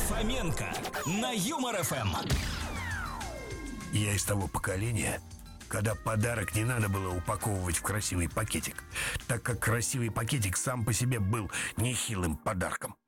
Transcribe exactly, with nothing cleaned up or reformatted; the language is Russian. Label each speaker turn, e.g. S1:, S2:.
S1: Фоменко на Юмор ФМ.
S2: Я из того поколения, когда подарок не надо было упаковывать в красивый пакетик, так как красивый пакетик сам по себе был нехилым подарком.